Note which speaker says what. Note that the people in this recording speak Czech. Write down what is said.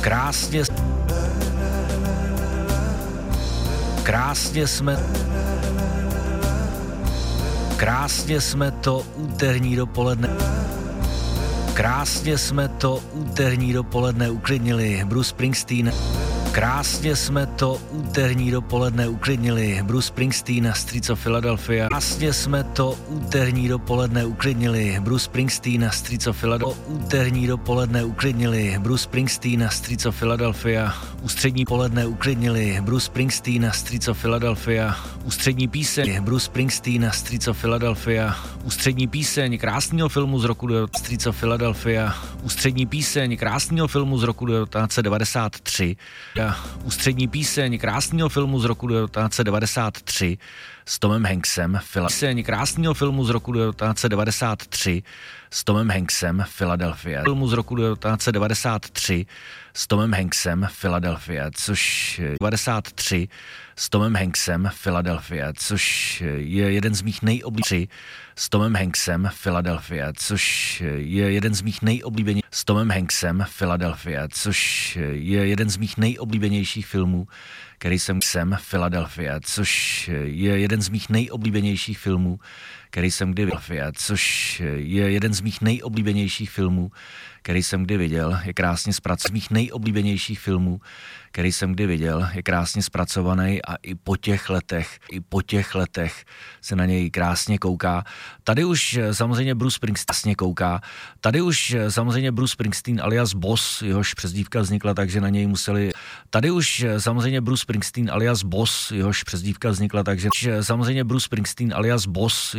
Speaker 1: Krásně jsme to úterní dopoledne. Krásně jsme to úterní dopoledne uklidnili. Bruce Springsteen. Krásně jsme to úterní dopoledne uklidnili. Bruce Springsteen, Streets of Philadelphia. Krásně jsme to úterní dopoledne uklidnili. Bruce Springsteen, Streets of Philadelphia. Úterní dopoledne uklidnili. Bruce Springsteen, Streets of Philadelphia. Ústřední poledne uklidnili. Bruce Springsteen, Streets of Philadelphia. Ústřední píseň. Bruce Springsteen, Streets of Philadelphia. Ústřední píseň krásného filmu z roku Streets of Philadelphia. Ústřední píseň krásného filmu z roku 1993. Ústřední píseň krásného filmu z roku 1993 s Tomem Hanksem. Píseň krásného filmu z roku 1993 s Tomem Hanksem Philadelphia. Filmu z roku 1993 s Tomem Hanksem Philadelphia, což 93 s Tomem Hanksem Philadelphia, což je jeden z mých nejoblíbenějších s Tomem Hanksem Philadelphia, což je jeden z mých nejoblíbenějších s Tomem Hanksem Philadelphia, což je jeden z mých nejoblíbenějších filmů, který jsem Philadelphia, což je jeden z mých nejoblíbenějších filmů, který jsem kdy viděl, což je jeden z mých nejoblíbenějších filmů, který jsem kdy viděl, je krásně zpracovaný, z mých nejoblíbenějších filmů, který jsem kdy viděl, je krásně zpracovaný a i po těch letech se na něj krásně kouká. Tady už samozřejmě Bruce Springsteen kouká. Tady už samozřejmě Bruce Springsteen alias Boss, jehož přezdívka vznikla, takže na něj museli. Tady už samozřejmě Bruce Springsteen alias Boss, jehož přezdívka vznikla, takže samozřejmě Bruce Springsteen alias Boss,